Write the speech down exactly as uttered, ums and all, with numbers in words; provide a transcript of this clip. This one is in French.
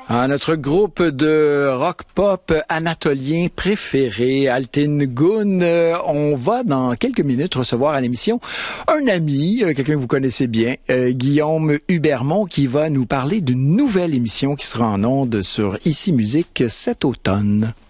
Ah, notre groupe de rock-pop anatolien préféré, Altin Gun, euh, on va dans quelques minutes recevoir à l'émission un ami, euh, quelqu'un que vous connaissez bien, euh, Guillaume Hubermont, qui va nous parler d'une nouvelle émission qui sera en ondes sur Ici Musique cet automne.